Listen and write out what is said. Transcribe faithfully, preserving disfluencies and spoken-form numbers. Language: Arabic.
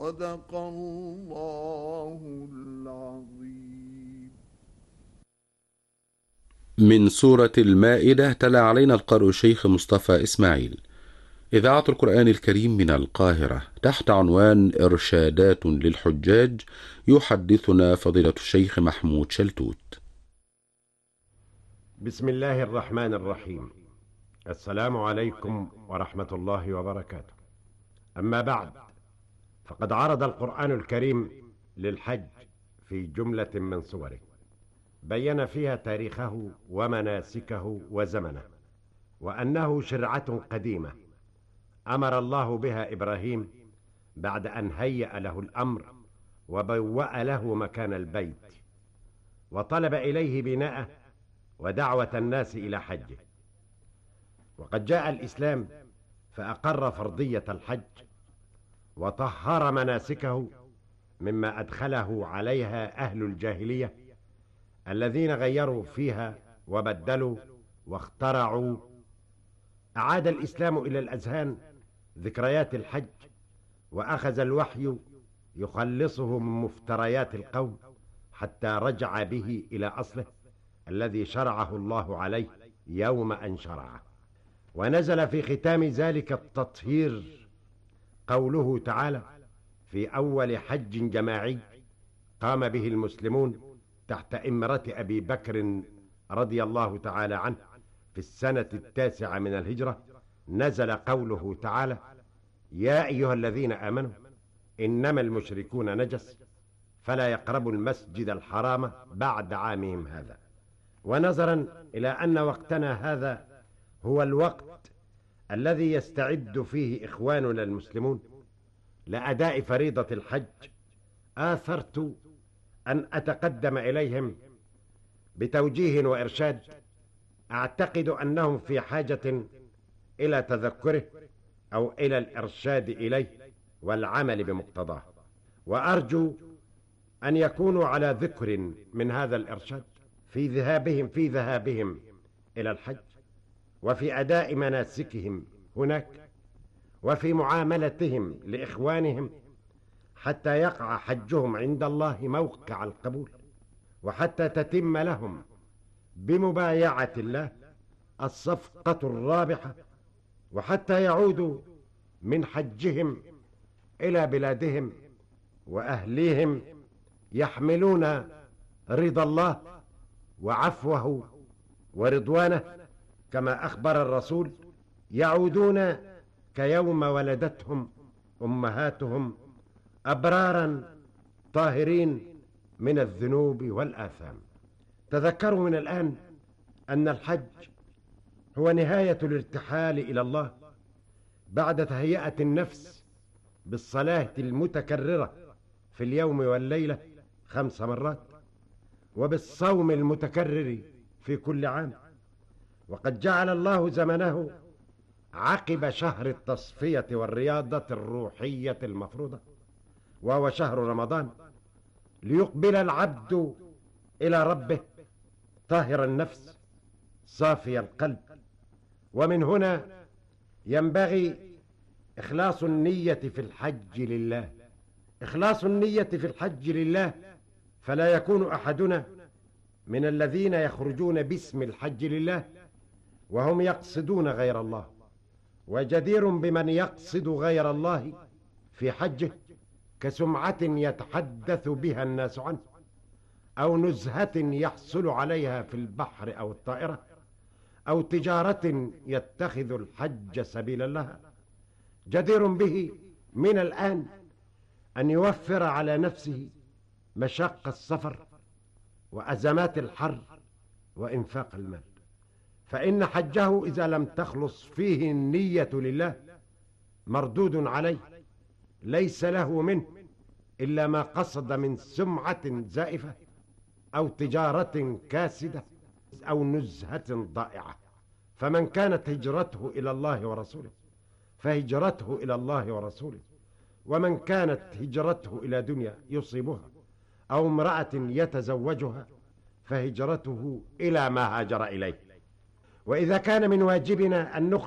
صدق الله العظيم. من سورة المائدة تلا علينا القارئ الشيخ مصطفى إسماعيل. إذاعة القرآن الكريم من القاهرة تحت عنوان إرشادات للحجاج، يحدثنا فضيلة الشيخ محمود شلتوت. بسم الله الرحمن الرحيم. السلام عليكم ورحمة الله وبركاته. أما بعد، فقد عرض القرآن الكريم للحج في جملة من صوره بين فيها تاريخه ومناسكه وزمنه، وأنه شرعة قديمة أمر الله بها إبراهيم بعد أن هيأ له الأمر وبوأ له مكان البيت، وطلب إليه بناءه ودعوة الناس إلى حجه. وقد جاء الإسلام فأقر فرضية الحج وطهر مناسكه مما أدخله عليها أهل الجاهلية الذين غيروا فيها وبدلوا واخترعوا. أعاد الإسلام إلى الأذهان ذكريات الحج، وأخذ الوحي يخلصه من مفتريات القوم حتى رجع به إلى أصله الذي شرعه الله عليه يوم أن شرعه. ونزل في ختام ذلك التطهير قوله تعالى في أول حج جماعي قام به المسلمون تحت إمرة أبي بكر رضي الله تعالى عنه في السنة التاسعة من الهجرة، نزل قوله تعالى: يا أيها الذين آمنوا إنما المشركون نجس فلا يقربوا المسجد الحرام بعد عامهم هذا. ونظرا إلى أن وقتنا هذا هو الوقت الذي يستعد فيه إخواننا المسلمون لأداء فريضة الحج، آثرت أن أتقدم إليهم بتوجيه وإرشاد أعتقد أنهم في حاجة إلى تذكره أو إلى الإرشاد إليه والعمل بمقتضاه، وأرجو أن يكونوا على ذكر من هذا الإرشاد في ذهابهم في ذهابهم إلى الحج، وفي أداء مناسكهم هناك، وفي معاملتهم لإخوانهم، حتى يقع حجهم عند الله موقع القبول، وحتى تتم لهم بمبايعة الله الصفقة الرابحة، وحتى يعودوا من حجهم إلى بلادهم وأهليهم يحملون رضا الله وعفوه ورضوانه، كما أخبر الرسول: يعودون كيوم ولدتهم أمهاتهم أبرارا طاهرين من الذنوب والآثام. تذكروا من الآن أن الحج هو نهاية الارتحال إلى الله بعد تهيئة النفس بالصلاة المتكررة في اليوم والليلة خمس مرات، وبالصوم المتكرر في كل عام. وقد جعل الله زمنه عقب شهر التصفية والرياضة الروحية المفروضة، وهو شهر رمضان، ليقبل العبد إلى ربه طاهر النفس صافي القلب. ومن هنا ينبغي إخلاص النية في الحج لله، إخلاص النية في الحج لله، فلا يكون أحدنا من الذين يخرجون باسم الحج لله وهم يقصدون غير الله. وجدير بمن يقصد غير الله في حجه كسمعة يتحدث بها الناس عنه، أو نزهة يحصل عليها في البحر أو الطائرة، أو تجارة يتخذ الحج سبيلا لها. جدير به من الآن أن يوفر على نفسه مشق السفر وأزمات الحر وإنفاق المال، فإن حجه إذا لم تخلص فيه النية لله مردود عليه، ليس له منه إلا ما قصد من سمعة زائفة أو تجارة كاسدة أو نزهة ضائعة. فمن كانت هجرته إلى الله ورسوله فهجرته إلى الله ورسوله، ومن كانت هجرته إلى دنيا يصيبها أو امرأة يتزوجها فهجرته إلى ما هاجر إليه. وإذا كان من واجبنا أن نخرج